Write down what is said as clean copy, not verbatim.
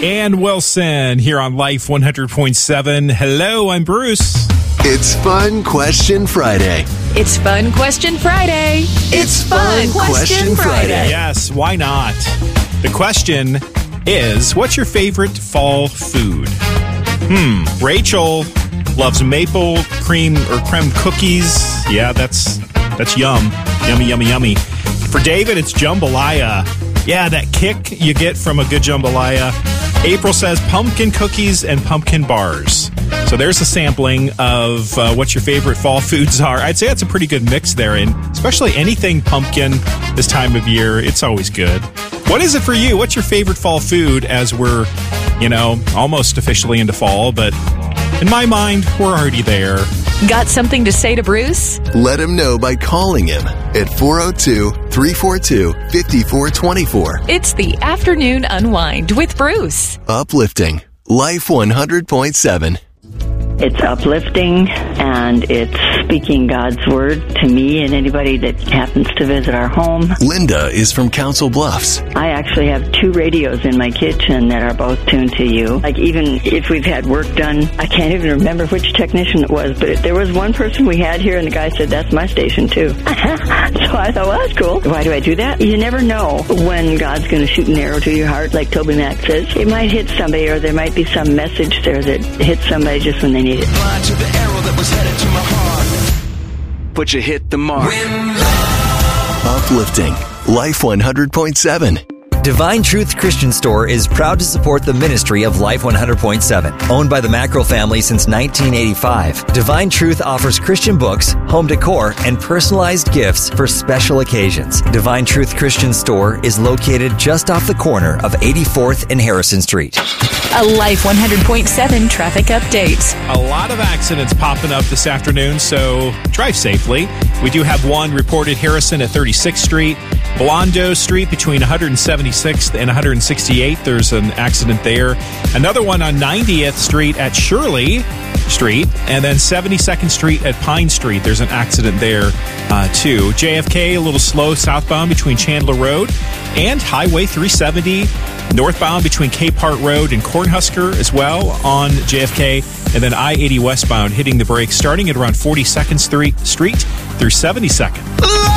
And Wilson here on Life 100.7. Hello, I'm Bruce. It's Fun Question Friday. It's Fun Question Friday. It's Fun Question Friday. Yes, why not? The question is, what's your favorite fall food? Rachel loves maple cream or creme cookies. Yeah, that's yum. Yummy, yummy, yummy. For David, it's jambalaya. Yeah, that kick you get from a good jambalaya. April says pumpkin cookies and pumpkin bars. So there's a sampling of what your favorite fall foods are. I'd say that's a pretty good mix there, and especially anything pumpkin this time of year, it's always good. What is it for you? What's your favorite fall food as we're, almost officially into fall, but in my mind, we're already there. Got something to say to Bruce? Let him know by calling him at 402-342-5424. It's the Afternoon Unwind with Bruce. Uplifting. Life 100.7. It's uplifting, and it's speaking God's word to me and anybody that happens to visit our home. Linda is from Council Bluffs. I actually have 2 radios in my kitchen that are both tuned to you. Like, even if we've had work done, I can't even remember which technician it was, but there was one person we had here, and the guy said, that's my station, too. So I thought, well, that's cool. Why do I do that? You never know when God's going to shoot an arrow to your heart, like Toby Mac says. It might hit somebody, or there might be some message there that hits somebody just when they need it. Blind to the arrow that was headed to my heart. But you hit the mark. Uplifting. Life 100.7. Divine Truth Christian Store is proud to support the ministry of Life 100.7. Owned by the Mackerel family since 1985, Divine Truth offers Christian books, home decor, and personalized gifts for special occasions. Divine Truth Christian Store is located just off the corner of 84th and Harrison Street. A Life 100.7 traffic update. A lot of accidents popping up this afternoon, so drive safely. We do have one reported Harrison at 36th Street. Blondo Street between 176th and 168th. There's an accident there. Another one on 90th Street at Shirley Street. And then 72nd Street at Pine Street. There's an accident there, too. JFK, a little slow southbound between Chandler Road and Highway 370. Northbound between Cape Hart Road and Cornhusker as well on JFK. And then I-80 westbound hitting the brakes starting at around 42nd Street through 72nd.